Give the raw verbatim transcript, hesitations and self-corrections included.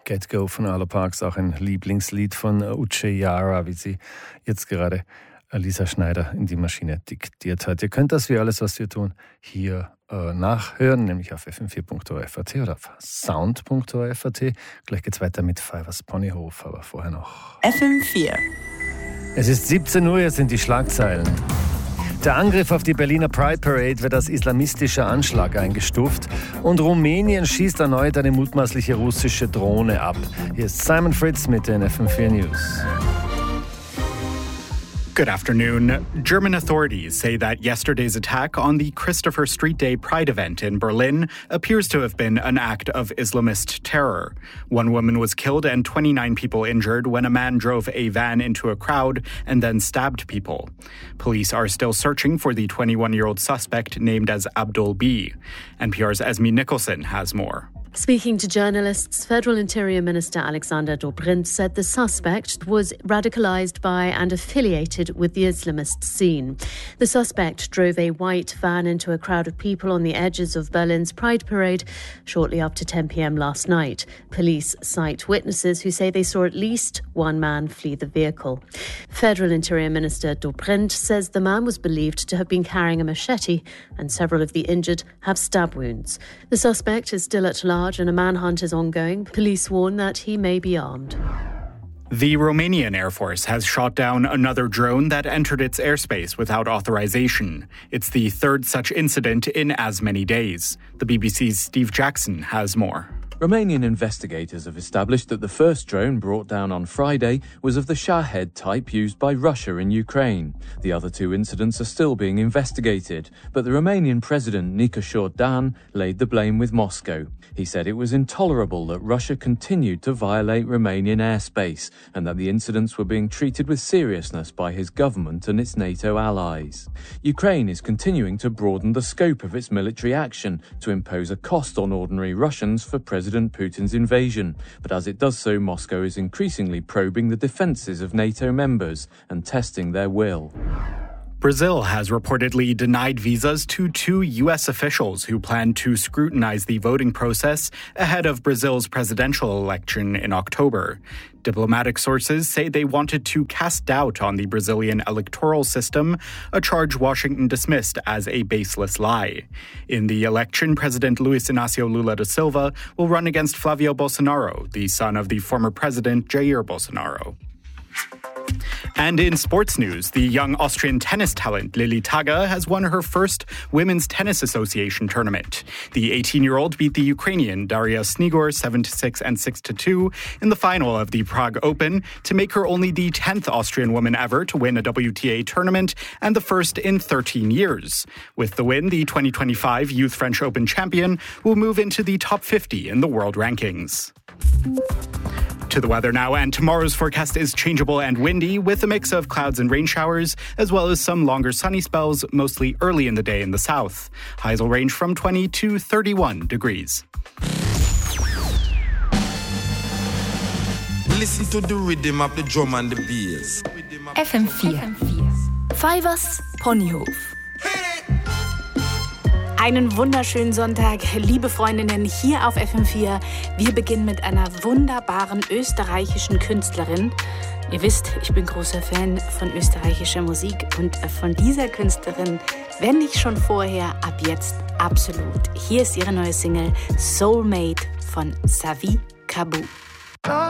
Get Go von Arlo Parks, auch ein Lieblingslied von Uche Yara, wie sie jetzt gerade Lisa Schneider in die Maschine diktiert hat. Ihr könnt das wie alles, was wir tun, hier äh, nachhören, nämlich auf f m vier punkt o r f punkt a t oder auf sound punkt o r f punkt a t. Gleich geht's weiter mit Fivers Ponyhof, aber vorher noch F M vier. Es ist siebzehn Uhr, jetzt sind die Schlagzeilen. Der Angriff auf die Berliner Pride Parade wird als islamistischer Anschlag eingestuft und Rumänien schießt erneut eine mutmaßliche russische Drohne ab. Hier ist Simon Fritz mit den F M vier News. Good afternoon. German authorities say that yesterday's attack on the Christopher Street Day Pride event in Berlin appears to have been an act of Islamist terror. One woman was killed and twenty-nine people injured when a man drove a van into a crowd and then stabbed people. Police are still searching for the twenty-one-year-old suspect named as Abdul B. N P R's Esme Nicholson has more. Speaking to journalists, Federal Interior Minister Alexander Dobrindt said the suspect was radicalized by and affiliated with the Islamist scene. The suspect drove a white van into a crowd of people on the edges of Berlin's Pride Parade shortly after ten p.m. last night. Police cite witnesses who say they saw at least one man flee the vehicle. Federal Interior Minister Dobrindt says the man was believed to have been carrying a machete and several of the injured have stab wounds. The suspect is still at large and a manhunt is ongoing. Police warn that he may be armed. The Romanian Air Force has shot down another drone that entered its airspace without authorization. It's the third such incident in as many days. The B B C's Steve Jackson has more. Romanian investigators have established that the first drone brought down on Friday was of the Shahed type used by Russia in Ukraine. The other two incidents are still being investigated, but the Romanian president Nicolae Dan laid the blame with Moscow. He said it was intolerable that Russia continued to violate Romanian airspace and that the incidents were being treated with seriousness by his government and its NATO allies. Ukraine is continuing to broaden the scope of its military action to impose a cost on ordinary Russians for President President Putin's invasion, but as it does so, Moscow is increasingly probing the defences of NATO members and testing their will. Brazil has reportedly denied visas to two U S officials who plan to scrutinize the voting process ahead of Brazil's presidential election in October. Diplomatic sources say they wanted to cast doubt on the Brazilian electoral system, a charge Washington dismissed as a baseless lie. In the election, President Luiz Inácio Lula da Silva will run against Flavio Bolsonaro, the son of the former president Jair Bolsonaro. And in sports news, the young Austrian tennis talent Lili Taga has won her first Women's Tennis Association tournament. The eighteen-year-old beat the Ukrainian Daria Snigor seven to six and six to two in the final of the Prague Open to make her only the tenth Austrian woman ever to win a W T A tournament and the first in thirteen years. With the win, the twenty twenty-five Youth French Open champion will move into the top fifty in the world rankings. To the weather now, and tomorrow's forecast is changeable and windy with a mix of clouds and rain showers, as well as some longer sunny spells, mostly early in the day in the south. Highs will range from twenty to thirty-one degrees. Listen to the rhythm of the drum and the bass. F M vier. Fivers Ponyhof. Einen wunderschönen Sonntag, liebe Freundinnen, hier auf F M vier. Wir beginnen mit einer wunderbaren österreichischen Künstlerin. Ihr wisst, ich bin großer Fan von österreichischer Musik und von dieser Künstlerin, wenn nicht schon vorher, ab jetzt absolut. Hier ist ihre neue Single Soulmate von Savi Kabu.